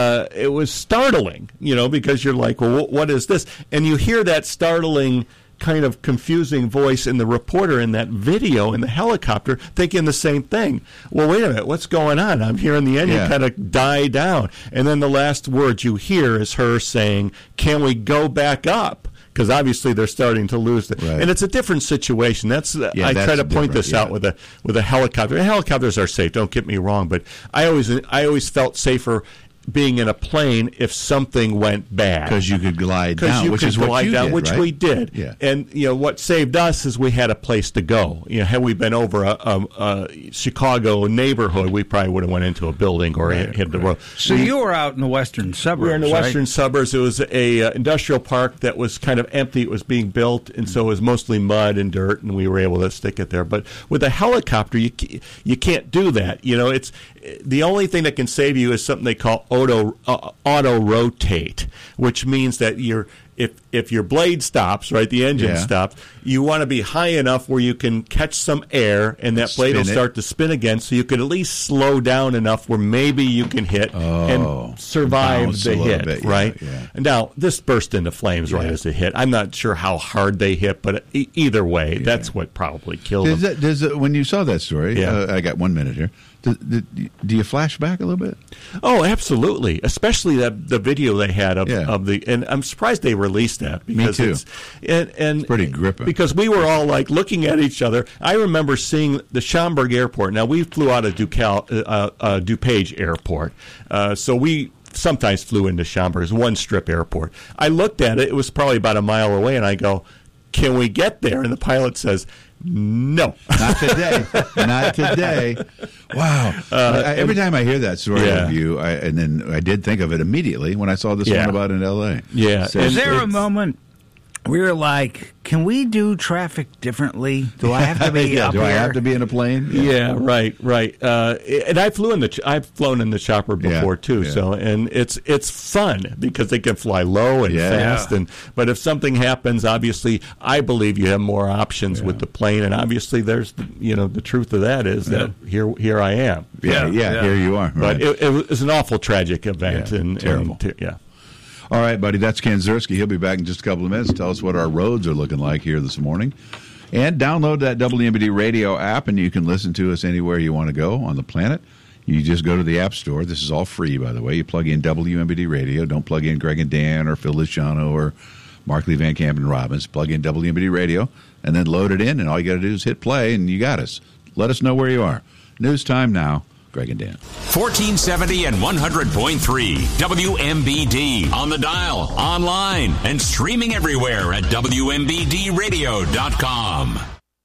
Speaker 3: startling. Because you're like, well, what is this? And you hear that startling, kind of confusing voice in the reporter in that video in the helicopter, thinking the same thing. Well, wait a minute, what's going on? I'm hearing the engine kind of die down, and then the last word you hear is her saying, "Can we go back up?" Because obviously they're starting to lose it, and it's a different situation. I try to point this out with a helicopter. And helicopters are safe. Don't get me wrong, but I always felt safer being in a plane if something went bad,
Speaker 1: because you could glide down, which is what you did,
Speaker 3: which
Speaker 1: right?
Speaker 3: we did.
Speaker 1: Yeah.
Speaker 3: And what saved us is we had a place to go. Had we been over a Chicago neighborhood, we probably would have went into a building or hit the road.
Speaker 2: So you were out in the western suburbs.
Speaker 3: We were in the
Speaker 2: right?
Speaker 3: western suburbs. It was a industrial park that was kind of empty. It was being built, and so it was mostly mud and dirt, and we were able to stick it there. But with a helicopter, you can't do that. It's the only thing that can save you is something they call auto rotate, which means that if your blade stops, right, the engine stops, you want to be high enough where you can catch some air, and that blade will start to spin again, so you could at least slow down enough where maybe you can hit and survive the hit, right?
Speaker 1: Yeah.
Speaker 3: And now, this burst into flames right as it hit. I'm not sure how hard they hit, but either way, that's what probably killed them.
Speaker 1: When you saw that story, I got 1 minute here. Do you flash back a little bit?
Speaker 3: Oh, absolutely. Especially the video they had of the, and I'm surprised they released that because
Speaker 1: Me too.
Speaker 3: It's
Speaker 1: pretty gripping.
Speaker 3: Because we were all like looking at each other. I remember seeing the Schaumburg Airport. Now we flew out of DuPage Airport, so we sometimes flew into Schaumburg. It's one strip airport. I looked at it. It was probably about a mile away, and I go, "Can we get there?" And the pilot says, "No,
Speaker 1: not today, not today." Wow! Every time I hear that story of you, and then I did think of it immediately when I saw this one about in L.A.
Speaker 3: Yeah,
Speaker 1: so
Speaker 2: is there a moment we were like, can we do traffic differently? Do I have to be up
Speaker 1: Do
Speaker 2: here?
Speaker 1: I have to be in a plane?
Speaker 3: Yeah, right. And I've flown in the chopper before too. So, and it's fun because they can fly low and fast. But if something happens, obviously, I believe you have more options with the plane. And obviously, there's the truth of that is that here I am.
Speaker 1: Yeah, here you are.
Speaker 3: But
Speaker 1: Right.
Speaker 3: it was an awful tragic event.
Speaker 1: Terrible.
Speaker 3: Yeah.
Speaker 1: All right, buddy, that's Ken Ziersky. He'll be back in just a couple of minutes. Tell us what our roads are looking like here this morning. And download that WMBD radio app, and you can listen to us anywhere you want to go on the planet. You just go to the App Store. This is all free, by the way. You plug in WMBD radio. Don't plug in Greg and Dan or Phil Lishano or Mark Lee Van Camp and Robbins. Plug in WMBD radio, and then load it in, and all you got to do is hit play, and you got us. Let us know where you are. News time now. Greg and Dan.
Speaker 13: 1470 and 100.3 WMBD. On the dial, online, and streaming everywhere at WMBDradio.com.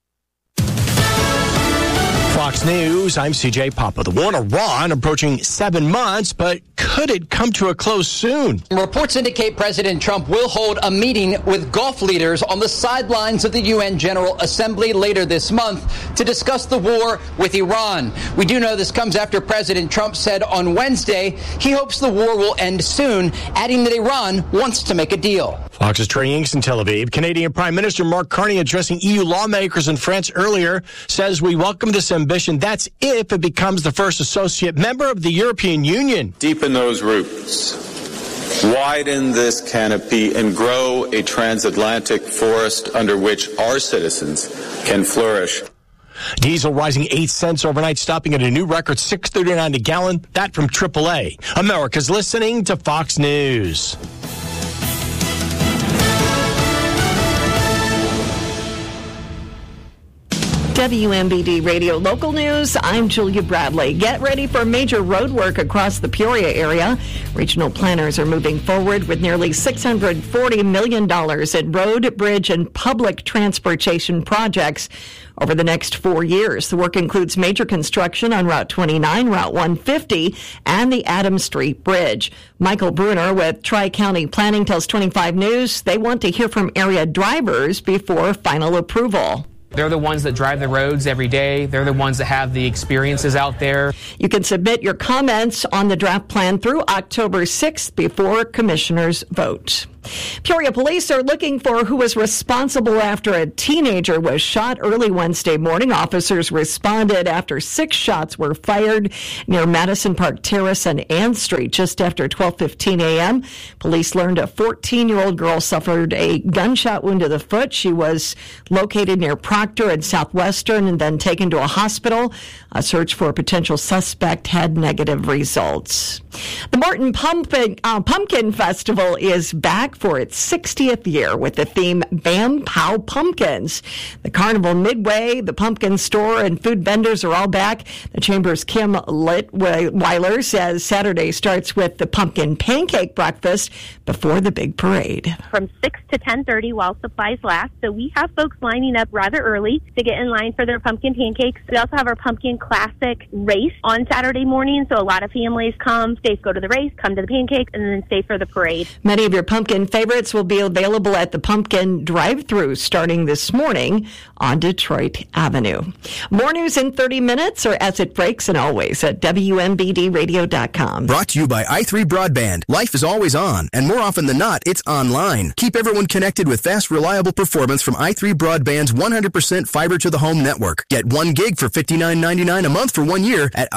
Speaker 14: Fox News, I'm CJ Papa. The war in Iran approaching 7 months, but could it come to a close soon?
Speaker 15: Reports indicate President Trump will hold a meeting with Gulf leaders on the sidelines of the UN General Assembly later this month to discuss the war with Iran. We do know this comes after President Trump said on Wednesday he hopes the war will end soon, adding that Iran wants to make a deal.
Speaker 14: Fox's Trey Inks in Tel Aviv. Canadian Prime Minister Mark Carney addressing EU lawmakers in France earlier says we welcome this ambition. That's if it becomes the first associate member of the European Union.
Speaker 16: Deepen those roots, widen this canopy, and grow a transatlantic forest under which our citizens can flourish.
Speaker 14: Diesel rising 8 cents overnight, stopping at a new record $6.39 a gallon. That from AAA. America's listening to Fox News.
Speaker 10: WMBD Radio Local News, I'm Julia Bradley. Get ready for major road work across the Peoria area. Regional planners are moving forward with nearly $640 million in road, bridge, and public transportation projects over the next 4 years. The work includes major construction on Route 29, Route 150, and the Adams Street Bridge. Michael Bruner with Tri-County Planning tells 25 News they want to hear from area drivers before final approval.
Speaker 17: They're the ones that drive the roads every day. They're the ones that have the experiences out there.
Speaker 10: You can submit your comments on the draft plan through October 6th before commissioners vote. Peoria police are looking for who was responsible after a teenager was shot early Wednesday morning. Officers responded after 6 shots were fired near Madison Park Terrace and Ann Street just after 12:15 a.m. Police learned a 14-year-old girl suffered a gunshot wound to the foot. She was located near Proctor and Southwestern and then taken to a hospital. A search for a potential suspect had negative results. The Morton Pumpkin Festival is back for its 60th year with the theme Bam Pow Pumpkins. The Carnival Midway, the Pumpkin Store, and food vendors are all back. The Chamber's Kim Littweiler says Saturday starts with the pumpkin pancake breakfast before the big parade.
Speaker 18: From 6 to 10:30 while supplies last. So we have folks lining up rather early to get in line for their pumpkin pancakes. We also have our Pumpkin Classic race on Saturday morning. So a lot of families come, go to the race, come to the pancakes, and then stay for the parade.
Speaker 10: Many of your pumpkin favorites will be available at the Pumpkin Drive-Thru starting this morning on Detroit Avenue. More news in 30 minutes or as it breaks, and always at WMBDradio.com.
Speaker 19: Brought to you by i3 Broadband. Life is always on, and more often than not, it's online. Keep everyone connected with fast, reliable performance from i3 Broadband's 100% fiber-to-the-home network. Get 1 gig for $59.99 a month for 1 year at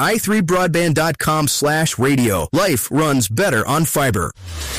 Speaker 19: i3broadband.com/radio. Life runs better on fiber.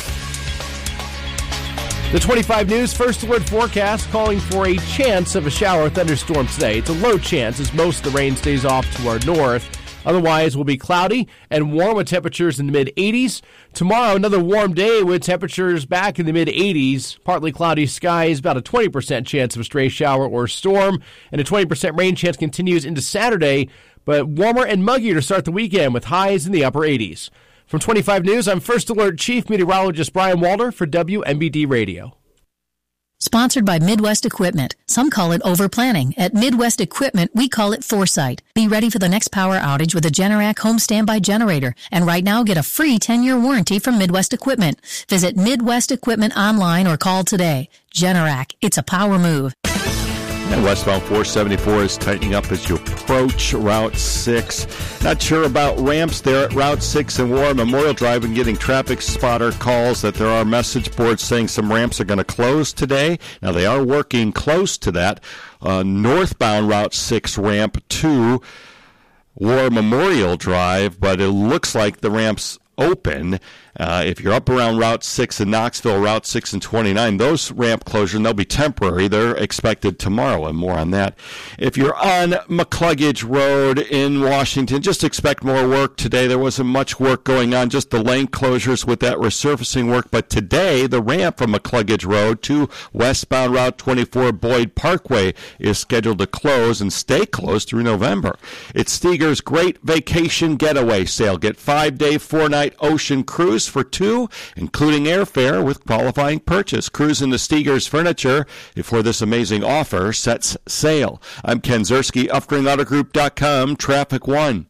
Speaker 20: The 25 News First Alert forecast calling for a chance of a shower or thunderstorm today. It's a low chance as most of the rain stays off to our north. Otherwise, will be cloudy and warm with temperatures in the mid-80s. Tomorrow, another warm day with temperatures back in the mid-80s. Partly cloudy skies, about a 20% chance of a stray shower or storm, and a 20% rain chance continues into Saturday, but warmer and muggier to start the weekend with highs in the upper 80s. From 25 News, I'm First Alert Chief Meteorologist Brian Walder for WMBD Radio.
Speaker 23: Sponsored by Midwest Equipment. Some call it overplanning. At Midwest Equipment, we call it foresight. Be ready for the next power outage with a Generac home standby generator. And right now, get a free 10-year warranty from Midwest Equipment. Visit Midwest Equipment online or call today. Generac, it's a power move.
Speaker 3: And westbound 474 is tightening up as you approach Route 6. Not sure about ramps there at Route 6 and War Memorial Drive, and getting traffic spotter calls that there are message boards saying some ramps are going to close today. Now, they are working close to that. Northbound Route 6 ramp to War Memorial Drive, but it looks like the ramp's open. If you're up around Route 6 in Knoxville, Route 6 and 29, those ramp closures, and they'll be temporary. They're expected tomorrow, and more on that. If you're on McCluggage Road in Washington, just expect more work today. There wasn't much work going on, just the lane closures with that resurfacing work. But today, the ramp from McCluggage Road to westbound Route 24 Boyd Parkway is scheduled to close and stay closed through November. It's Steger's Great Vacation Getaway Sale. Get 5-day, 4-night ocean cruise for 2, including airfare with qualifying purchase. Cruise into Steger's Furniture before this amazing offer sets sail. I'm Ken Zerski, UpGreenAutoGroup.com, Traffic 1.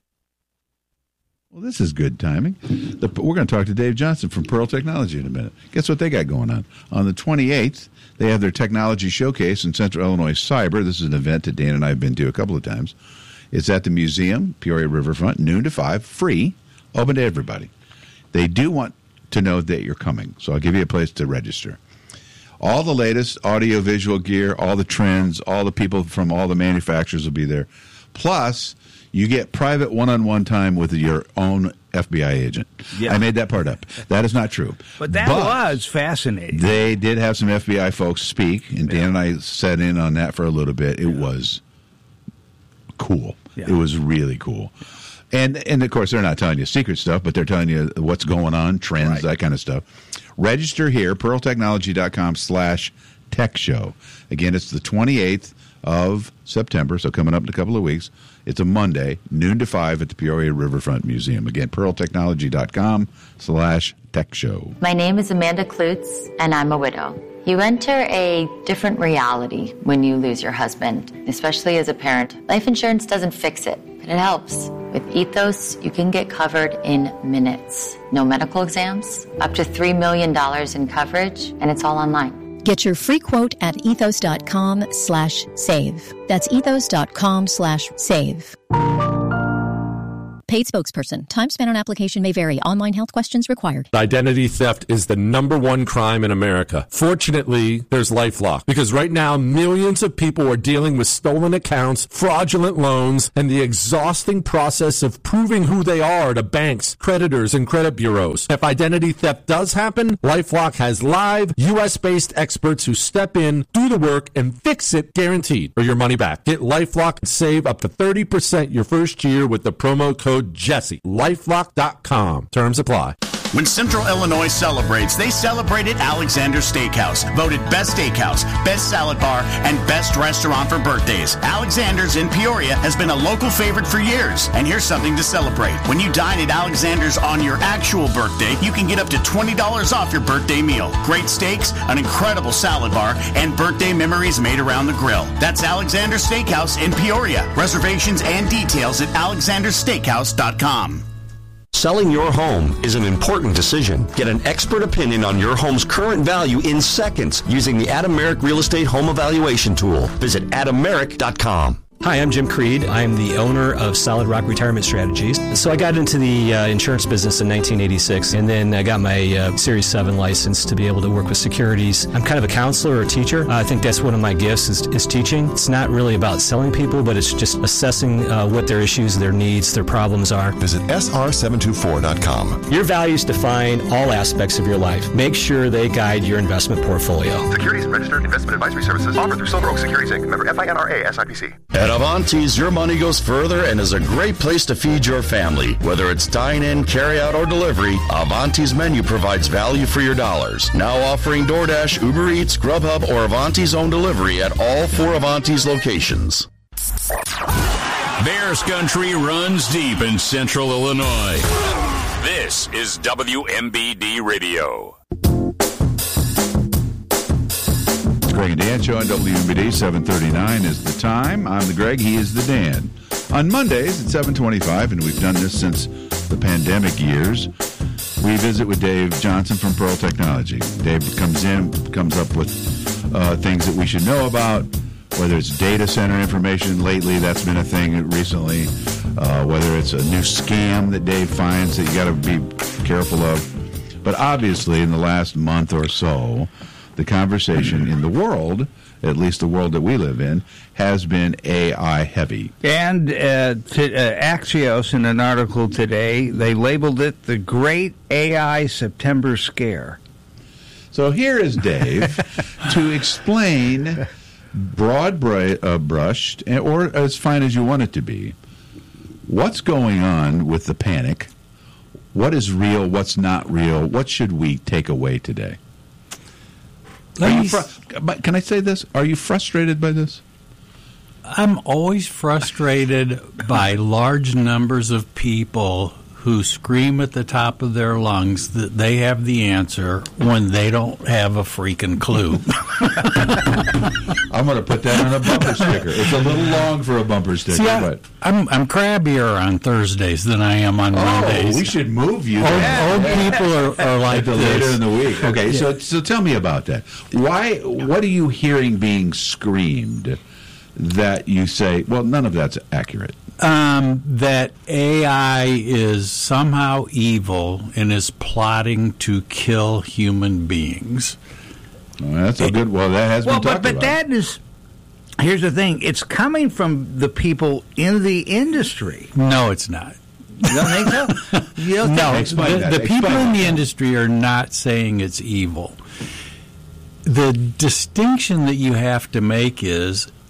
Speaker 1: Well, this is good timing. We're going to talk to Dave Johnson from Pearl Technology in a minute. Guess what they got going on? On the 28th, they have their technology showcase in Central Illinois Cyber. This is an event that Dan and I have been to a couple of times. It's at the museum, Peoria Riverfront, noon to 5, free, open to everybody. They do want to know that you're coming, so I'll give you a place to register. All the latest audio-visual gear, all the trends, all the people from all the manufacturers will be there. Plus, you get private one-on-one time with your own FBI agent. Yeah. I made that part up. That is not true.
Speaker 2: But that was fascinating.
Speaker 1: They did have some FBI folks speak, and Dan and I sat in on that for a little bit. It was cool.
Speaker 2: Yeah.
Speaker 1: It was really cool. And of course, they're not telling you secret stuff, but they're telling you what's going on, trends, that kind of stuff. Register here, pearltechnology.com/tech show. Again, it's the 28th of September, so coming up in a couple of weeks. It's a Monday, noon to 5 at the Peoria Riverfront Museum. Again, pearltechnology.com/tech show.
Speaker 4: My name is Amanda Klutz, and I'm a widow. You enter a different reality when you lose your husband, especially as a parent. Life insurance doesn't fix it, but it helps. With Ethos, you can get covered in minutes. No medical exams, up to $3 million in coverage, and it's all online.
Speaker 23: Get your free quote at ethos.com/save. That's ethos.com/save. Paid spokesperson. Time spent on application may vary. Online health questions required.
Speaker 6: Identity theft is the #1 crime in America. Fortunately, there's LifeLock, because right now millions of people are dealing with stolen accounts, fraudulent loans, and the exhausting process of proving who they are to banks, creditors, and credit bureaus. If identity theft does happen, LifeLock has live, U.S.-based experts who step in, do the work, and fix it, guaranteed, or your money back. Get LifeLock and save up to 30% your first year with the promo code Jesse. LifeLock.com. Terms apply.
Speaker 21: When Central Illinois celebrates, they celebrate at Alexander's Steakhouse. Voted Best Steakhouse, Best Salad Bar, and Best Restaurant for birthdays. Alexander's in Peoria has been a local favorite for years. And here's something to celebrate. When you dine at Alexander's on your actual birthday, you can get up to $20 off your birthday meal. Great steaks, an incredible salad bar, and birthday memories made around the grill. That's Alexander's Steakhouse in Peoria. Reservations and details at alexandersteakhouse.com.
Speaker 22: Selling your home is an important decision. Get an expert opinion on your home's current value in seconds using the Adam Merrick Real Estate Home Evaluation Tool. Visit adammerrick.com.
Speaker 24: Hi, I'm Jim Creed. I'm the owner of Solid Rock Retirement Strategies. So I got into the insurance business in 1986, and then I got my Series 7 license to be able to work with securities. I'm kind of a counselor or a teacher. I think that's one of my gifts is teaching. It's not really about selling people, but it's just assessing what their issues, their needs, their problems are.
Speaker 25: Visit sr724.com.
Speaker 24: Your values define all aspects of your life. Make sure they guide your investment portfolio.
Speaker 26: Securities and registered investment advisory services offered through Silver Oak Securities Inc. Member FINRA SIPC.
Speaker 28: At Avanti's, your money goes further and is a great place to feed your family. Whether it's dine-in, carry-out, or delivery, Avanti's menu provides value for your dollars. Now offering DoorDash, Uber Eats, Grubhub, or Avanti's own delivery at all 4 Avanti's locations.
Speaker 13: Bears country runs deep in central Illinois. This is WMBD Radio.
Speaker 1: Greg and Dan show on WMBD. 7:39 is the time. I'm the Greg. He is the Dan. On Mondays at 7:25, and we've done this since the pandemic years, we visit with Dave Johnson from Pearl Technology. Dave comes up with things that we should know about, whether it's data center information. Lately, that's been a thing recently. Whether it's a new scam that Dave finds that you got to be careful of. But obviously, in the last month or so, the conversation in the world, at least the world that we live in, has been AI heavy.
Speaker 2: And Axios, in an article today, they labeled it the Great AI September Scare.
Speaker 1: So here is Dave to explain, broad-brushed, or as fine as you want it to be, what's going on with the panic, what is real, what's not real, what should we take away today? Can I say this? Are you frustrated by this?
Speaker 29: I'm always frustrated by large numbers of people who scream at the top of their lungs that they have the answer when they don't have a freaking clue.
Speaker 1: I'm going to put that on a bumper sticker. It's a little long for a bumper sticker.
Speaker 29: See,
Speaker 1: but
Speaker 29: I'm crabbier on Thursdays than I am on Mondays.
Speaker 1: We should move you.
Speaker 29: Old people are like this.
Speaker 1: Later in the week. Okay, so tell me about that. What are you hearing being screamed that you say, well, none of that's accurate?
Speaker 29: That AI is somehow evil and is plotting to kill human beings.
Speaker 1: Well, that's a good. Well, that has been talked about.
Speaker 2: But that is. Here's the thing: it's coming from the people in the industry.
Speaker 29: No, it's not.
Speaker 2: You don't think so?
Speaker 29: No, the people in the industry are not saying it's evil. The distinction that you have to make is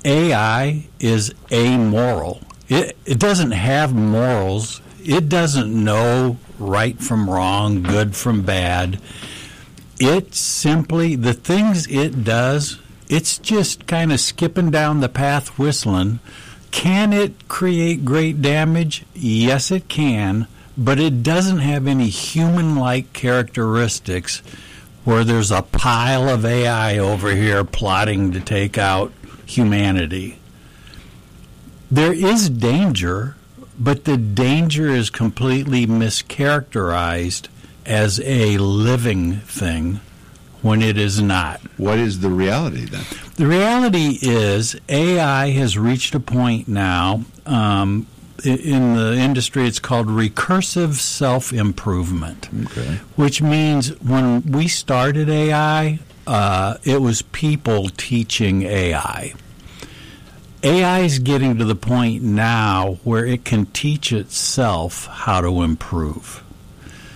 Speaker 29: AI is amoral. It doesn't have morals. It doesn't know right from wrong, good from bad. It simply, the things it does, it's just kind of skipping down the path whistling. Can it create great damage? Yes, it can, but it doesn't have any human-like characteristics where there's a pile of AI over here plotting to take out humanity. There is danger, but the danger is completely mischaracterized as a living thing when it is not.
Speaker 1: What is the reality then?
Speaker 29: The reality is AI has reached a point now, in the industry it's called recursive self-improvement, which means when we started AI, it was people teaching AI. AI is getting to the point now where it can teach itself how to improve.